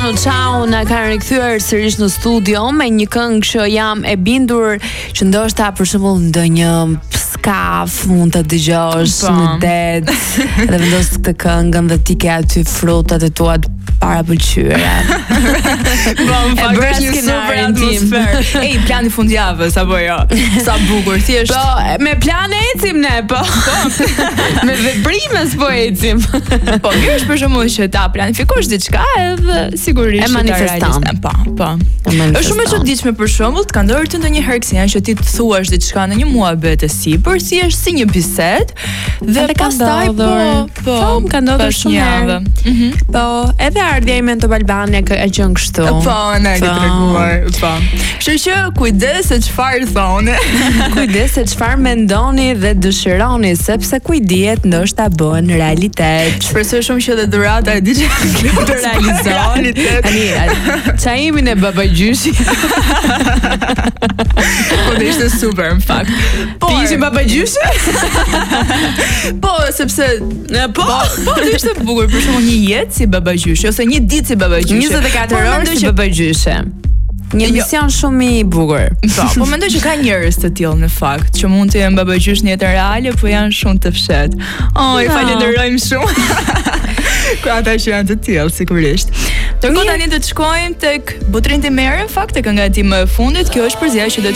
Manu Chao na kanë rikthyer sërish në studio me një këngë që jam e bindur që ndoshta për shembull ndonjë skaf mund ta dëgjosh në det dhe vendos këtë këngën dhe ti ke aty frutat e tua para pëlqyera. E bëra një super atmosferë. Ej, plani fundjavës apo jo? Sa bukur thjesht. Po, me plan ecim ne, po. Me veprime s'po ecim. Po, kjo është për shembull që ta planifikosh diçka edhe sigurisht e manifeston. Po. Është shumë e çuditshme për shembull, të ka ndodhur të ndonjëherë kësaj që ti të thuash diçka në një muhabet e sipër, thjesht si një bisedë dhe pastaj po, ka ndodhur shumë herë. Po, edhe ardhja ime në Top Albania ka qenë kështu. Po, ne e ke treguar. Po. Kështu që kujdes se çfarë thoni. Kujdes se çfarë mendoni dhe dëshironi, sepse kujdiet ndoshta bëhen realitet. Shpresoj shumë që edhe dhurata e diçka të realizohen. Tani, çajimin e babagjyshi. Po ishte super në fakt. Ti ishe babagjyshi? Po, sepse po ishte bukur për shkakun një jetë si babagjyshi ose një ditë si babagjyshi. 24 orë si babagjyshi. Një mision shumë i bukur. Po mendoj që ka njerëz të tillë në fakt, që mund të jenë babagjysh në jetën reale, po janë shumë të fshehtë. I falenderojmë shumë. Ku ata që janë të tillë sigurisht. Tani do të shkojmë tek Butrin Timere, në fakt, tek kënga e tij më e fundit. Kjo është përzierja që do